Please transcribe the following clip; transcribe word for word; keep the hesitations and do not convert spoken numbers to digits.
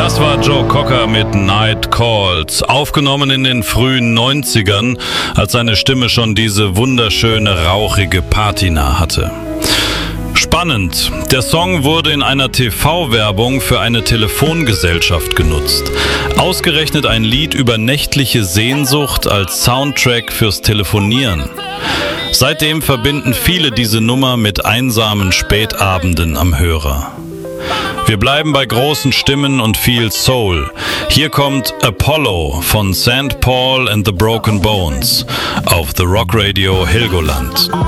Das war Joe Cocker mit Night Calls, aufgenommen in den frühen neunzigern, als seine Stimme schon diese wunderschöne, rauchige Patina hatte. Spannend, der Song wurde in einer T V-Werbung für eine Telefongesellschaft genutzt. Ausgerechnet ein Lied über nächtliche Sehnsucht als Soundtrack fürs Telefonieren. Seitdem verbinden viele diese Nummer mit einsamen Spätabenden am Hörer. Wir bleiben bei großen Stimmen und viel Soul. Hier kommt Apollo von Saint Paul and the Broken Bones auf The Rock Radio Helgoland.